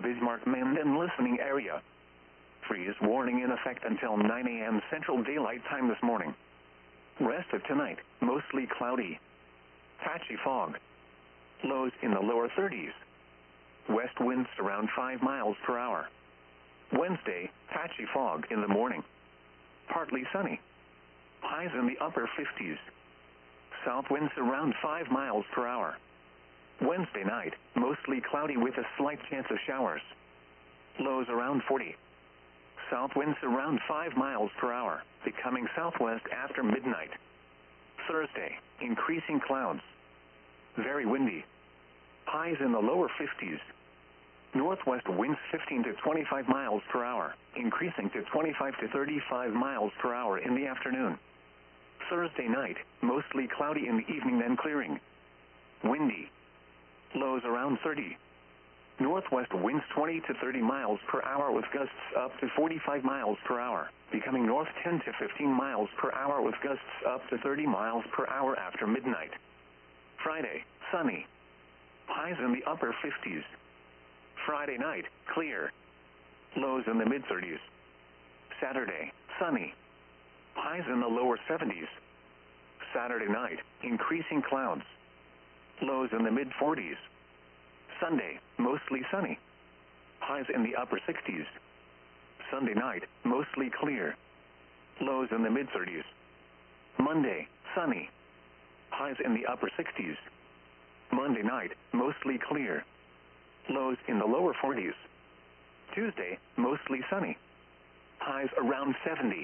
Bismarck, Maine and listening area. Freeze warning in effect until 9 a.m. Central Daylight Time this morning. Rest of tonight, mostly cloudy. Patchy fog. Lows in the lower 30s. West winds around 5 miles per hour. Wednesday, patchy fog in the morning. Partly sunny. Highs in the upper 50s. South winds around 5 miles per hour. Wednesday night, mostly cloudy with a slight chance of showers. Lows around 40. South winds around 5 miles per hour, becoming southwest after midnight. Thursday, increasing clouds. Very windy. Highs in the lower 50s. Northwest winds 15 to 25 miles per hour, increasing to 25 to 35 miles per hour in the afternoon. Thursday night, mostly cloudy in the evening then clearing. Windy. Lows around 30. Northwest winds 20 to 30 miles per hour with gusts up to 45 miles per hour, becoming north 10 to 15 miles per hour with gusts up to 30 miles per hour after midnight. Friday, sunny. Highs in the upper 50s. Friday night, clear. Lows in the mid-30s. Saturday, sunny. Highs in the lower 70s. Saturday night, increasing clouds. Lows in the mid-40s. Sunday, mostly sunny. Highs in the upper 60s. Sunday night, mostly clear. Lows in the mid-30s. Monday, sunny. Highs in the upper 60s. Monday night, mostly clear. Lows in the lower 40s. Tuesday, mostly sunny. Highs around 70.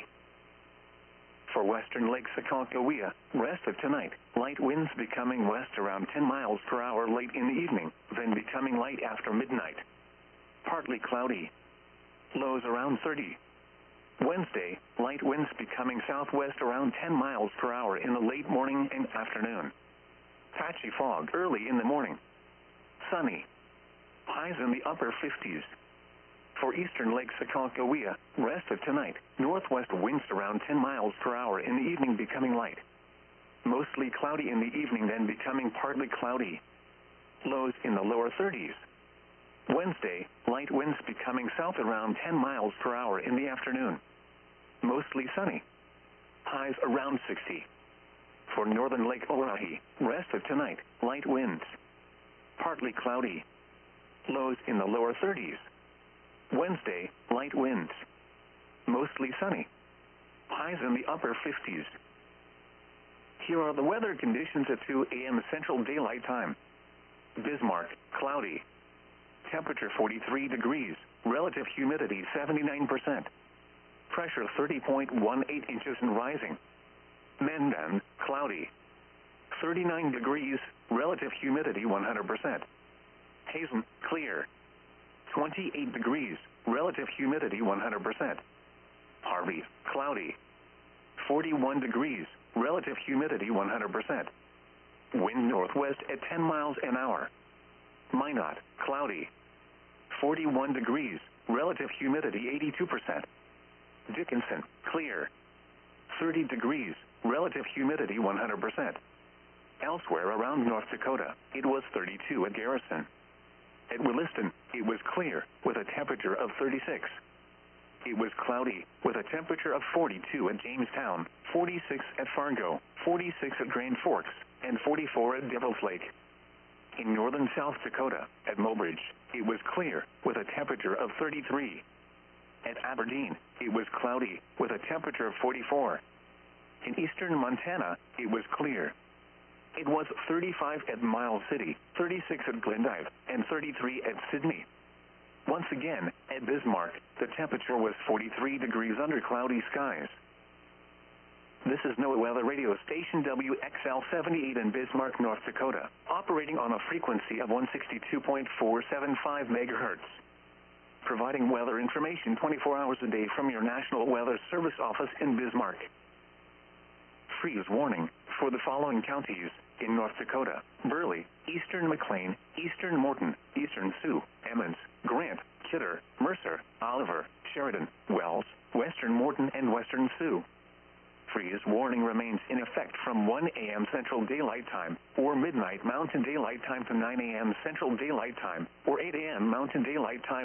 For western Lake Sacagawea, rest of tonight, light winds becoming west around 10 miles per hour late in the evening, then becoming light after midnight. Partly cloudy. Lows around 30. Wednesday, light winds becoming southwest around 10 miles per hour in the late morning and afternoon. Patchy fog early in the morning. Sunny. Highs in the upper 50s. For eastern Lake Sacagawea, rest of tonight, northwest winds around 10 miles per hour in the evening becoming light. Mostly cloudy in the evening then becoming partly cloudy. Lows in the lower 30s. Wednesday, light winds becoming south around 10 miles per hour in the afternoon. Mostly sunny. Highs around 60. For northern Lake Oahe, rest of tonight, light winds. Partly cloudy. Lows in the lower 30s. Wednesday, light winds. Mostly sunny. Highs in the upper 50s. Here are the weather conditions at 2 a.m. Central Daylight Time. Bismarck, cloudy. Temperature 43 degrees. Relative humidity 79%. Pressure 30.18 inches and rising. Mandan, cloudy. 39 degrees. Relative humidity 100%. Hazen, clear. 28 degrees. Relative humidity 100%. Harvey, cloudy. 41 degrees. Relative humidity 100%. Wind northwest at 10 miles an hour. Minot, cloudy. 41 degrees. Relative humidity 82%. Dickinson, clear. 30 degrees. Relative humidity 100%. Elsewhere around North Dakota, it was 32 at Garrison. At Williston, it was clear with a temperature of 36. It was cloudy with a temperature of 42 at Jamestown, 46 at Fargo, 46 at Grand Forks, and 44 at Devil's Lake. In northern South Dakota, at Mobridge, it was clear with a temperature of 33. At Aberdeen, it was cloudy with a temperature of 44. In eastern Montana, it was clear. It was 35 at Miles City, 36 at Glendive, and 33 at Sydney. Once again, at Bismarck, the temperature was 43 degrees under cloudy skies. This is NOAA Weather Radio Station WXL-78 in Bismarck, North Dakota, operating on a frequency of 162.475 MHz. Providing weather information 24 hours a day from your National Weather Service office in Bismarck. Freeze warning for the following counties in North Dakota: Burley, eastern McLean, eastern Morton, eastern Sioux, Emmons, Grant, Kidder, Mercer, Oliver, Sheridan, Wells, western Morton, and western Sioux. Freeze warning remains in effect from 1 a.m. Central Daylight Time or midnight Mountain Daylight Time to 9 a.m. Central Daylight Time or 8 a.m. Mountain Daylight Time.